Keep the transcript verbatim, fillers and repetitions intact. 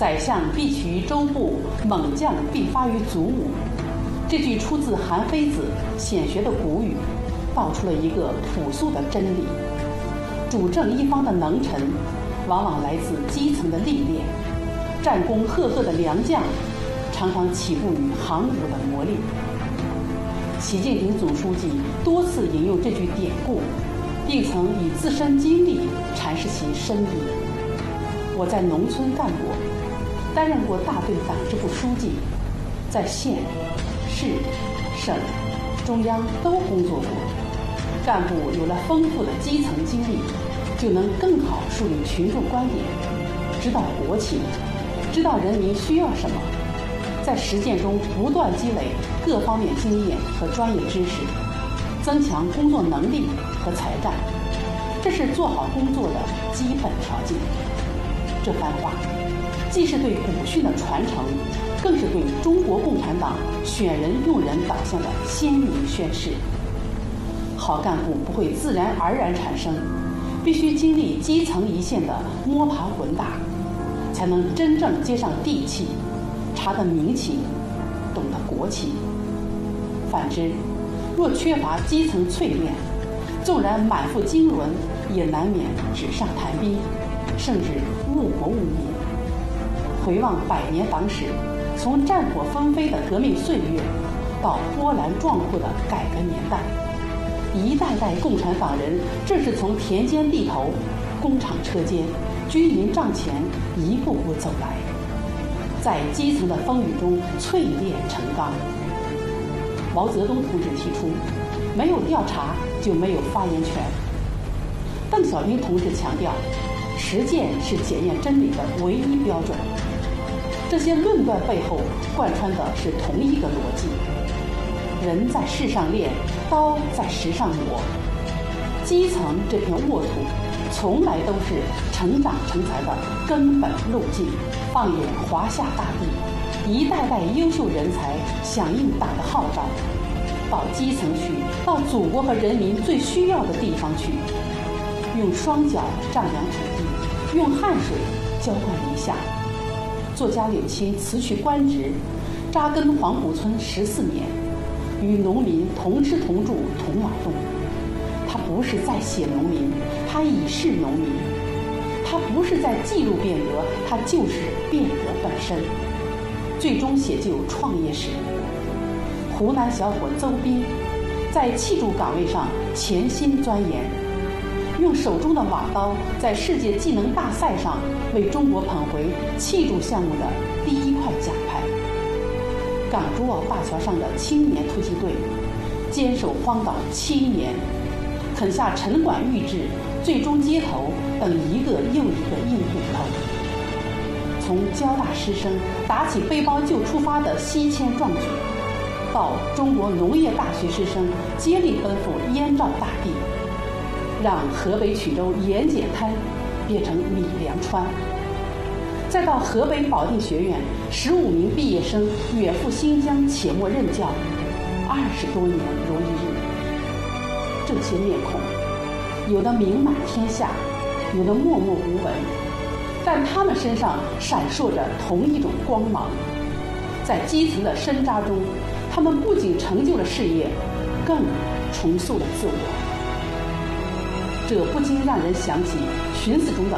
宰相必取于州部，猛将必发于卒伍。这句出自韩非子显学的古语，道出了一个朴素的真理：主政一方的能臣，往往来自基层的历练；战功赫赫的良将，常常起步于行伍的磨练。习近平总书记多次引用这句典故，并曾以自身经历阐释其深意。我在农村干过，担任过大队党支部书记，在县、市、省、中央都工作过。干部有了丰富的基层经历，就能更好梳理群众观点，知道国情，知道人民需要什么，在实践中不断积累各方面经验和专业知识，增强工作能力和才干，这是做好工作的基本条件。这番话既是对古训的传承，更是对中国共产党选人用人导向的鲜明宣示。好干部不会自然而然产生，必须经历基层一线的摸爬滚打，才能真正接上地气，察得民情，懂得国情。反之，若缺乏基层淬炼，纵然满腹经纶，也难免纸上谈兵，甚至误国误民。回望百年党史，从战火纷飞的革命岁月，到波澜壮阔的改革年代，一代代共产党人正是从田间地头、工厂车间、军营帐前一步步走来，在基层的风雨中淬炼成钢。毛泽东同志提出，没有调查就没有发言权。邓小平同志强调，实践是检验真理的唯一标准。这些论断背后贯穿的是同一个逻辑：人在世上练，刀在石上磨。基层这片沃土，从来都是成长成才的根本路径。放眼华夏大地，一代代优秀人才响应党的号召，到基层去，到祖国和人民最需要的地方去，用双脚丈量土地，用汗水浇灌理想。作家柳青辞去官职，扎根黄埔村十四年，与农民同吃同住同劳动。他不是在写农民，他已是农民；他不是在记录变革，他就是变革本身。最终写就创业史。湖南小伙邹斌在砌筑岗位上潜心钻研，用手中的瓦刀在世界技能大赛上为中国捧回砌筑项目的第一块奖牌。港珠澳大桥上的青年突击队坚守荒岛七年，啃下城管预制，最终街头等一个又一个硬骨头。从交大师生打起背包就出发的西迁壮举，到中国农业大学师生接力奔赴燕赵大地，让河北曲周盐碱滩变成米粮川，再到河北保定学院十五名毕业生远赴新疆且末任教，二十多年如一日。这些面孔，有的名满天下，有的默默无闻，但他们身上闪烁着同一种光芒。在基层的深扎中，他们不仅成就了事业，更重塑了自我。这不禁让人想起荀子中的